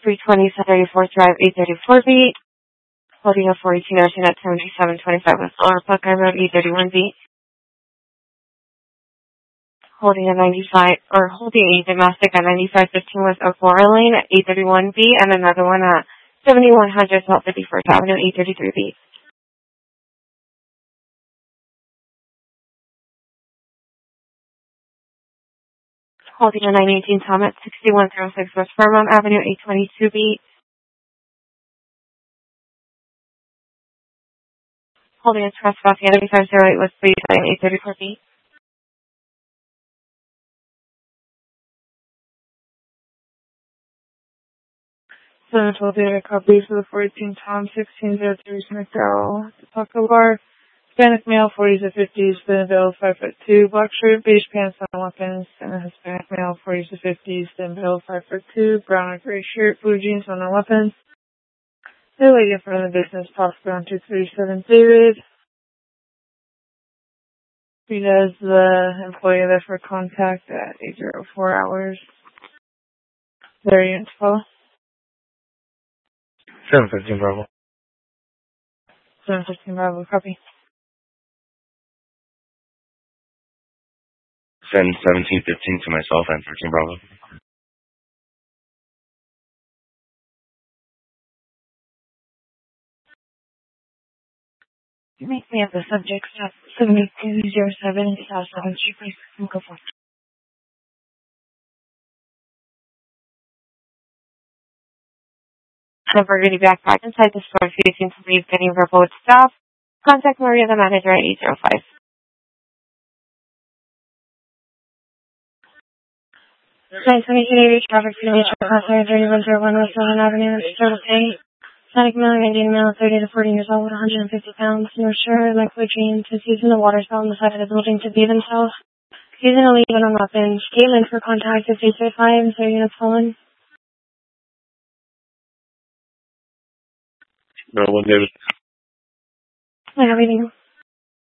320 34th Drive, 834B. Holding a 42 notion at 7725 West Lower Buckeye Road, 831B. Holding a domestic at 9515 West Aurora Lane at 831B, and another one at 7100 South 51st Avenue, 833B. Holding a 918 Tom at 6106 West Fairmount Avenue, 822B. Holding a trespassing at 9508 West Breeze Lane, 834B. Senate will data copies for the 14 Tom 1603 McDowell. The Taco Bar. Hispanic male, 40s to 50s, thin build, 5'2", black shirt, beige pants on weapons, and a Hispanic male, 40s to 50s, thin build, 5'2", brown or gray shirt, blue jeans on no weapons. The lady in front of the business, possibly on 237 David. He does the employee there for contact at 804 hours. Their units follow. 715 Bravo. 715 Bravo, copy. Send 1715 to myself and 13 Bravo. You make me have the subject at 7207 South 7th Street, please. Go for it. Never really back inside the store if you seem to be getting verbal with staff. Contact Maria, the manager, at 805. Nice, 1780 traffic signature, Crossfire 3101 West 7th Avenue, Turtle Bay. Hispanic male, Indian male, 30 to 40 years old, 150 pounds, no shirt, liquid jeans, is using the water spout on the side of the building to bathe himself. Using a lead on weapons. Caitlin for contact is 835, their units fallen. No one, David. I have everything.